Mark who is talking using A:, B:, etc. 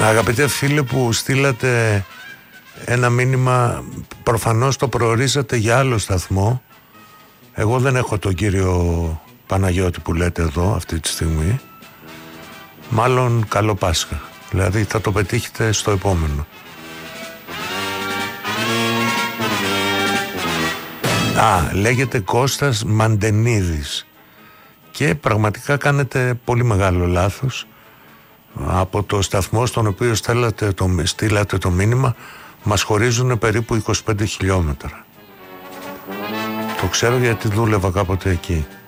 A: Αγαπητέ φίλε που στείλατε ένα μήνυμα, προφανώς το προορίζατε για άλλο σταθμό. Εγώ δεν έχω τον κύριο Παναγιώτη που λέτε εδώ αυτή τη στιγμή. Μάλλον καλό Πάσχα. Δηλαδή θα το πετύχετε στο επόμενο. Λέγεται Κώστας Μαντενίδης. Και πραγματικά κάνετε πολύ μεγάλο λάθος. Από το σταθμό στον οποίο στείλατε το μήνυμα μας χωρίζουν περίπου 25 χιλιόμετρα. Το ξέρω γιατί δούλευα κάποτε εκεί.